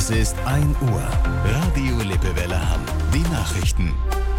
Es ist 1 Uhr. Radio Lippewelle Hamm. Die Nachrichten.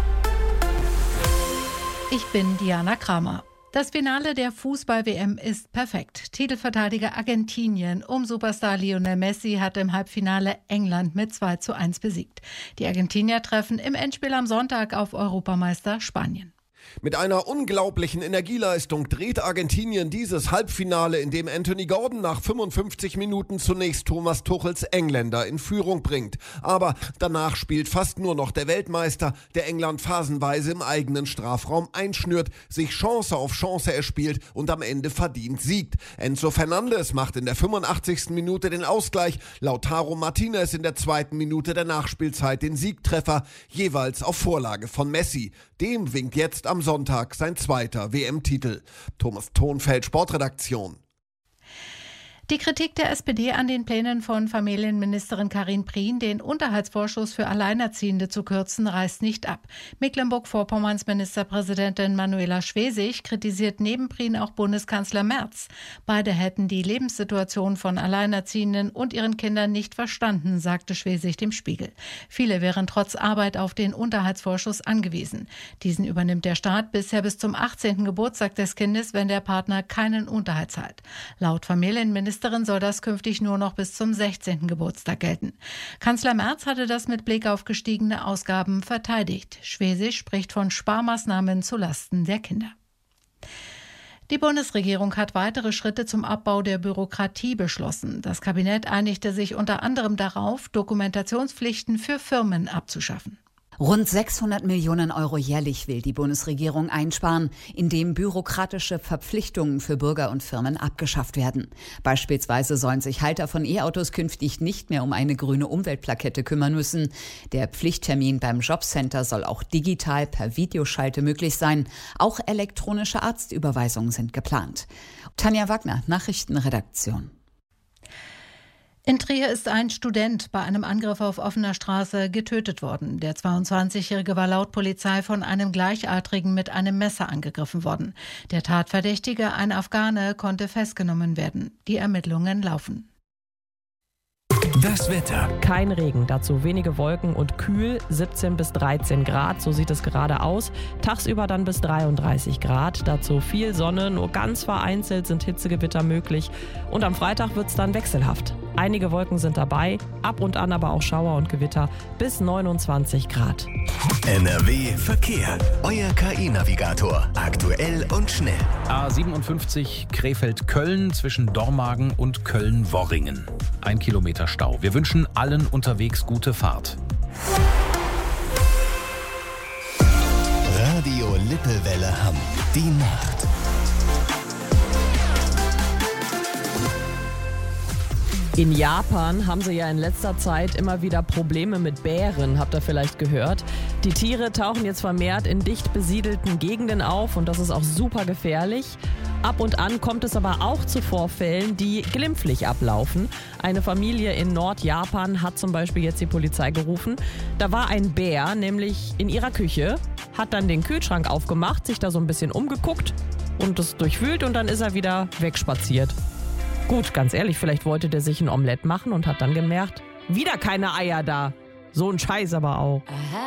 Ich bin Diana Kramer. Das Finale der Fußball-WM ist perfekt. Titelverteidiger Argentinien um Superstar Lionel Messi hat im Halbfinale England mit 2:1 besiegt. Die Argentinier treffen im Endspiel am Sonntag auf Europameister Spanien. Mit einer unglaublichen Energieleistung dreht Argentinien dieses Halbfinale, in dem Anthony Gordon nach 55 Minuten zunächst Thomas Tuchels Engländer in Führung bringt. Aber danach spielt fast nur noch der Weltmeister, der England phasenweise im eigenen Strafraum einschnürt, sich Chance auf Chance erspielt und am Ende verdient siegt. Enzo Fernandes macht in der 85. Minute den Ausgleich, Lautaro Martinez in der 2. Minute der Nachspielzeit den Siegtreffer, jeweils auf Vorlage von Messi. Dem winkt jetzt am Sonntag sein 2. WM-Titel. Thomas Thonfeld, Sportredaktion. Die Kritik der SPD an den Plänen von Familienministerin Karin Prien, den Unterhaltsvorschuss für Alleinerziehende zu kürzen, reißt nicht ab. Mecklenburg-Vorpommerns Ministerpräsidentin Manuela Schwesig kritisiert neben Prien auch Bundeskanzler Merz. Beide hätten die Lebenssituation von Alleinerziehenden und ihren Kindern nicht verstanden, sagte Schwesig dem Spiegel. Viele wären trotz Arbeit auf den Unterhaltsvorschuss angewiesen. Diesen übernimmt der Staat bisher bis zum 18. Geburtstag des Kindes, wenn der Partner keinen Unterhalt zahlt. Laut Familienministerin soll das künftig nur noch bis zum 16. Geburtstag gelten. Kanzler Merz hatte das mit Blick auf gestiegene Ausgaben verteidigt. Schwesig spricht von Sparmaßnahmen zulasten der Kinder. Die Bundesregierung hat weitere Schritte zum Abbau der Bürokratie beschlossen. Das Kabinett einigte sich unter anderem darauf, Dokumentationspflichten für Firmen abzuschaffen. Rund 600 Millionen Euro jährlich will die Bundesregierung einsparen, indem bürokratische Verpflichtungen für Bürger und Firmen abgeschafft werden. Beispielsweise sollen sich Halter von E-Autos künftig nicht mehr um eine grüne Umweltplakette kümmern müssen. Der Pflichttermin beim Jobcenter soll auch digital per Videoschalte möglich sein. Auch elektronische Arztüberweisungen sind geplant. Tanja Wagner, Nachrichtenredaktion. In Trier ist ein Student bei einem Angriff auf offener Straße getötet worden. Der 22-Jährige war laut Polizei von einem Gleichaltrigen mit einem Messer angegriffen worden. Der Tatverdächtige, ein Afghane, konnte festgenommen werden. Die Ermittlungen laufen. Das Wetter. Kein Regen, dazu wenige Wolken und kühl, 17 bis 13 Grad, so sieht es gerade aus. Tagsüber dann bis 33 Grad, dazu viel Sonne, nur ganz vereinzelt sind Hitzegewitter möglich. Und am Freitag wird es dann wechselhaft. Einige Wolken sind dabei, ab und an aber auch Schauer und Gewitter bis 29 Grad. NRW Verkehr. Euer KI-Navigator. Aktuell und schnell. A57 Krefeld-Köln zwischen Dormagen und Köln-Worringen. 1 Kilometer Stau. Wir wünschen allen unterwegs gute Fahrt. Radio Lippewelle Hamm. Die Nacht. In Japan haben sie ja in letzter Zeit immer wieder Probleme mit Bären, habt ihr vielleicht gehört. Die Tiere tauchen jetzt vermehrt in dicht besiedelten Gegenden auf und das ist auch super gefährlich. Ab und an kommt es aber auch zu Vorfällen, die glimpflich ablaufen. Eine Familie in Nordjapan hat zum Beispiel jetzt die Polizei gerufen. Da war ein Bär nämlich in ihrer Küche, hat dann den Kühlschrank aufgemacht, sich da so ein bisschen umgeguckt und es durchwühlt und dann ist er wieder wegspaziert. Gut, ganz ehrlich, vielleicht wollte der sich ein Omelett machen und hat dann gemerkt, wieder keine Eier da. So ein Scheiß aber auch.